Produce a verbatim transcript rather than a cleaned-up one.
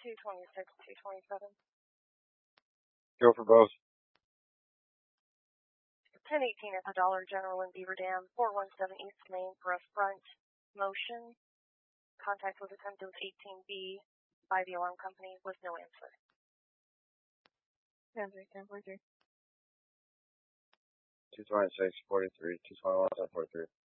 two twenty-six, two twenty-seven. Go for both. ten eighteen at the Dollar General in Beaver Dam, four one seven East Main for a front motion. Contact was attempted with eighteen B by the alarm company with no answer. ten three, ten forty-three. two twenty-six, forty-three, two twenty-one, ten forty-three.